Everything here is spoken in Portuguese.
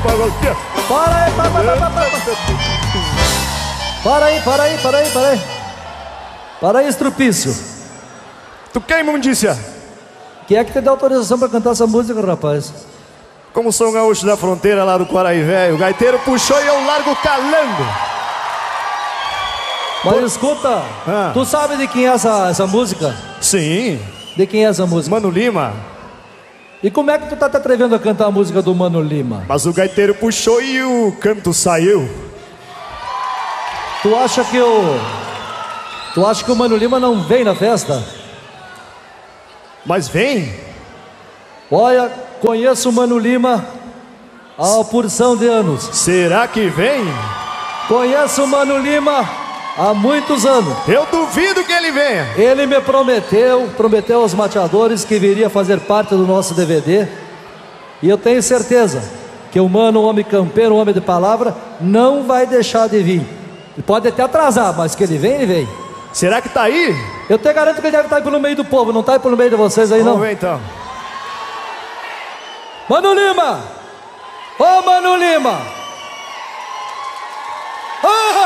Para aí, Estrupício. Tu quem, imundícia? Quem é que te deu autorização pra cantar essa música, rapaz? Como sou um gaúcho da fronteira lá do Quaraí Velho, o gaiteiro puxou e eu largo calando. Mas escuta, tu sabe de quem é essa música? Sim. De quem é essa música? Mano Lima. E como é que tu tá te atrevendo a cantar a música do Mano Lima? Mas o gaiteiro puxou e o canto saiu. Tu acha que o Mano Lima não vem na festa? Mas vem. Olha, conheço o Mano Lima há uma porção de anos. Será que vem? Conheço o Mano Lima há muitos anos. Eu duvido que ele venha. Ele me prometeu aos mateadores que viria fazer parte do nosso DVD. E eu tenho certeza que o Mano, um homem campeiro, um homem de palavra, não vai deixar de vir. Ele pode até atrasar, mas que ele vem, ele vem. Será que tá aí? Eu te garanto que ele deve estar aí pelo meio do povo, não tá aí pelo meio de vocês aí, não? Vamos ver então. Mano Lima! Ô, Mano Lima! Ah!